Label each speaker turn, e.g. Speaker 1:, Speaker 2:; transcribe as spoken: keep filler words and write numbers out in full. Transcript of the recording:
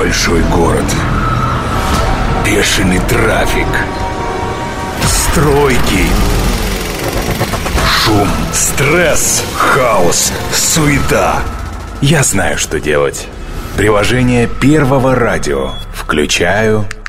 Speaker 1: большой город. Бешеный трафик. Стройки. Шум, стресс, хаос, суета. Я знаю, что делать. Приложение Первого радио включаю